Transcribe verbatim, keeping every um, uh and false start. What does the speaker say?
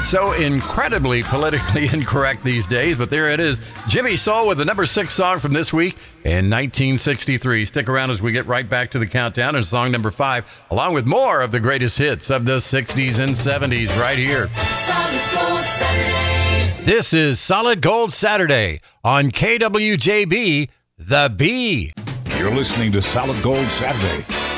So incredibly politically incorrect these days, but there it is. Jimmy Soul with the number six song from this week in nineteen sixty-three. Stick around as we get right back to the countdown and song number five, along with more of the greatest hits of the sixties and seventies right here. Solid Gold Saturday. This is Solid Gold Saturday on K W J B, The Bee. You're listening to Solid Gold Saturday